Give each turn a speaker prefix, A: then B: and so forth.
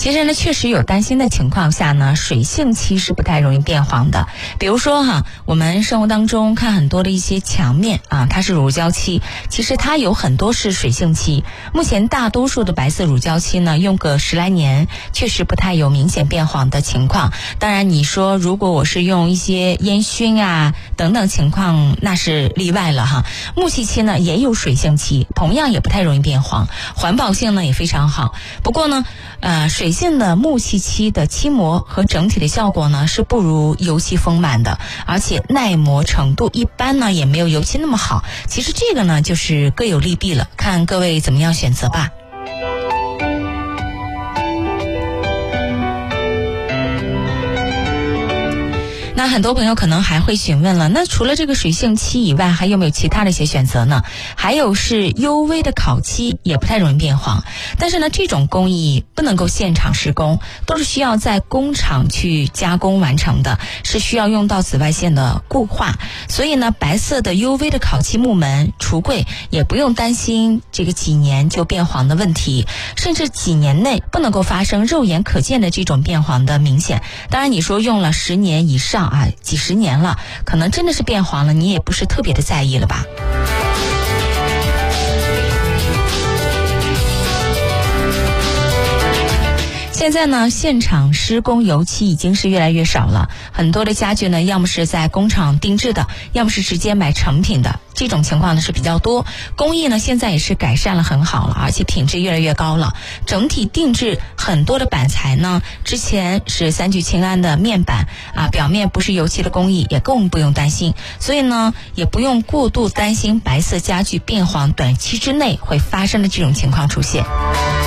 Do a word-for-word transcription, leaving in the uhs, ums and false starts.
A: 其实呢，确实有担心的情况下呢，水性漆是不太容易变黄的。比如说哈，我们生活当中看很多的一些墙面啊，它是乳胶漆，其实它有很多是水性漆。目前大多数的白色乳胶漆呢，用个十来年，确实不太有明显变黄的情况。当然，你说如果我是用一些烟熏啊等等情况，那是例外了哈。木漆漆呢也有水性漆，同样也不太容易变黄，环保性呢也非常好。不过呢，呃，水性的木漆漆的漆膜和整体的效果呢是不如油漆丰满的，而且耐磨程度一般呢也没有油漆那么好。其实这个呢就是各有利弊了，看各位怎么样选择吧。那很多朋友可能还会询问了，那除了这个水性漆以外，还有没有其他的一些选择呢？还有是 U V 的烤漆，也不太容易变黄，但是呢，这种工艺不能够现场施工，都是需要在工厂去加工完成的，是需要用到紫外线的固化。所以呢，白色的 U V 的烤漆木门、橱柜也不用担心这个几年就变黄的问题，甚至几年内不能够发生肉眼可见的这种变黄的明显。当然，你说用了十年以上啊，几十年了，可能真的是变黄了，你也不是特别的在意了吧。现在呢，现场施工油漆已经是越来越少了，很多的家具呢，要么是在工厂定制的，要么是直接买成品的，这种情况呢是比较多。工艺呢现在也是改善了很好了，而且品质越来越高了。整体定制很多的板材呢，之前是三聚氰胺的面板啊，表面不是油漆的工艺，也更不用担心。所以呢，也不用过度担心白色家具变黄短期之内会发生的这种情况出现。